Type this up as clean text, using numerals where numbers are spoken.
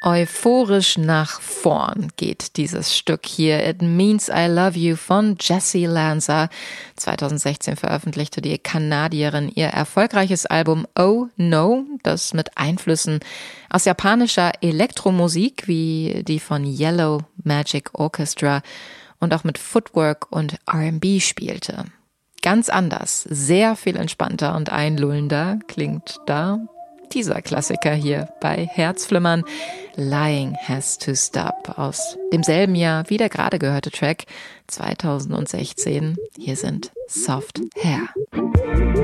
Euphorisch nach vorn geht dieses Stück hier. It Means I Love You von Jessie Lanza. 2016 veröffentlichte die Kanadierin ihr erfolgreiches Album Oh No, das mit Einflüssen aus japanischer Elektromusik wie die von Yellow Magic Orchestra und auch mit Footwork und R&B spielte. Ganz anders, sehr viel entspannter und einlullender klingt da dieser Klassiker hier bei Herzflimmern, Lying Has to Stop, aus demselben Jahr wie der gerade gehörte Track 2016. Hier sind Soft Hair.